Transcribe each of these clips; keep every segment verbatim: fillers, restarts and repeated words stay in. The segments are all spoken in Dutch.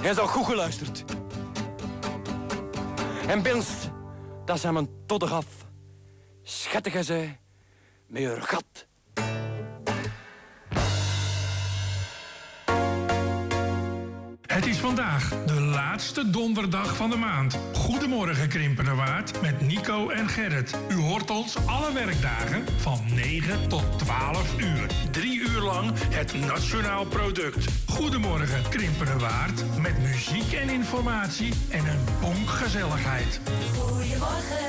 En zo goed geluisterd. En binst, dat zijn mijn toddig af. Schattige ze, met je gat. Het is vandaag de laatste donderdag van de maand. Goedemorgen Krimpenerwaard met Nico en Gerrit. U hoort ons alle werkdagen van negen tot twaalf uur. Drie uur lang het nationaal product. Goedemorgen Krimpenerwaard met muziek en informatie en een bonk gezelligheid. Goedemorgen.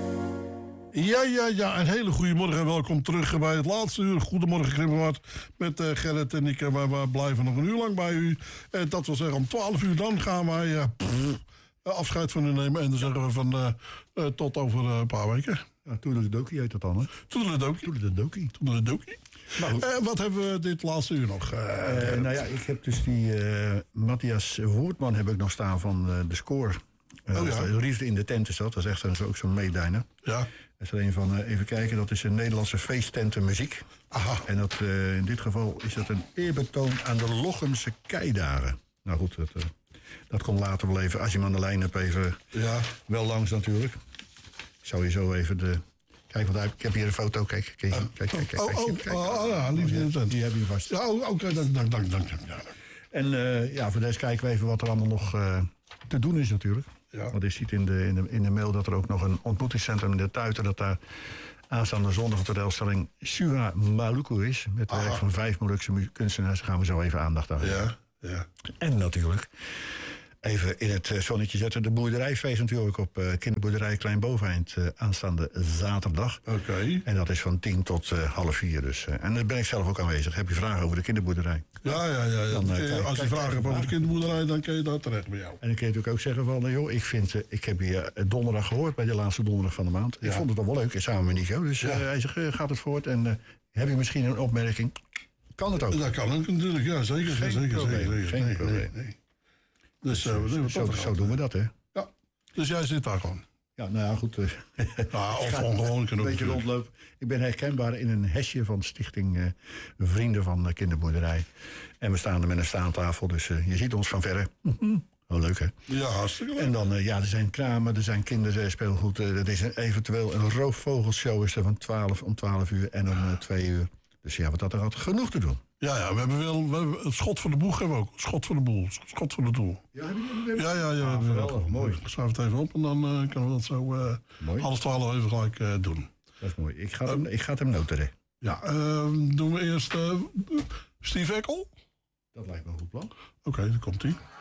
Ja, ja, ja, een hele goede morgen en welkom terug bij het laatste uur. Goedemorgen, Krimpenwaard, met uh, Gerrit en ik. Uh, wij, wij blijven nog een uur lang bij u. En dat wil zeggen, om twaalf uur dan gaan wij uh, pff, afscheid van u nemen. En dan zeggen we van uh, uh, tot over uh, een paar weken. Ja, Toedeledokie heet dat dan, hè? Toedeledokie. Toedeledokie. Toedeledokie. Nou, uh, wat hebben we dit laatste uur nog? Uh, uh, nou ja, ik heb dus die uh, Matthias Woertman heb ik nog staan van uh, de Score. Uh, oh, ja. Liefde in de tent is dat. Dat is echt een, ook zo'n meedijner. Ja. Dat is er een van, uh, even kijken, dat is een Nederlandse feesttentenmuziek. Aha. En dat, uh, in dit geval is dat een eerbetoon aan de Lochemse keidagen. Nou goed, dat, uh, dat komt later wel even, als je hem aan de lijn hebt, even ja. wel langs natuurlijk. Ik zou je zo even de... Kijk, want ik heb hier een foto, kijk, kijk, kijk, kijk, kijk, kijk, oh, oh, kijk, oh, oh, ja, Liefde in de tent. Die heb je vast. Ja, oké, okay, dank, dank, dank, dank. Ja. En uh, ja, voor deze kijken we even wat er allemaal nog uh, te doen is natuurlijk. Ja. Want je ziet in de, in, de, in de mail dat er ook nog een ontmoetingscentrum in de Tuiten... dat daar aanstaande zondag een toneelstelling Sura Maluku is... met werk van vijf Molukse kunstenaars. Daar gaan we zo even aandacht aan. Ja, ja. En natuurlijk even in het zonnetje zetten de boerderijfeest natuurlijk... op uh, kinderboerderij Klein Boveneind uh, aanstaande zaterdag. Oké. Okay. En dat is van tien tot uh, half vier dus. Uh, en daar ben ik zelf ook aanwezig. Heb je vragen over de kinderboerderij? Ja, ja, ja. ja. Dan, uh, kijk, als je kijk, vragen hebt over de kinderboerderij, dan kun je daar terecht bij jou. En dan kun je natuurlijk ook zeggen van, uh, joh, ik vind, uh, ik heb je uh, donderdag gehoord bij de laatste donderdag van de maand. Ja. Ik vond het dan wel leuk, samen met Nico. Dus uh, ja. hij zegt, uh, gaat het voort? En uh, heb je misschien een opmerking? Kan het ook? Dat kan ook natuurlijk, ja, zeker. Geen zeker, probleem, zeker. Geen nee, probleem. Nee, nee. Dus, dus uh, zo, zo, zo doen we dat, hè? Ja, dus jij zit daar gewoon. Ja, nou ja, goed. Uh, nou, of gewoon een beetje rondlopen. Ik ben herkenbaar in een hesje van stichting uh, Vrienden van uh, Kinderboerderij. En we staan er met een staantafel, dus uh, je ziet ons van verre. Oh, leuk, hè? Ja, hartstikke leuk. En dan, uh, ja, er zijn kramen, er zijn kinderspeelgoed. Uh, er is een, eventueel een roofvogelshow is er van twaalf om twaalf uur en om uh, twee uur. Dus ja, wat dat er had genoeg te doen. Ja, ja, we hebben wel we hebben het schot voor de boeg hebben we ook. Schot voor de boel, schot voor de doel. Ja, hebben jullie? Ja, ja, ja. Ah, geweldig, mooi. Ik schrijf het even op en dan uh, kunnen we dat zo uh, half twaalf even gelijk uh, doen. Dat is mooi. Ik ga het, uh, ik ga het hem noteren. Ja, uh, doen we eerst uh, Steve Eckel? Dat lijkt me een goed plan. Oké, okay, dan komt hij.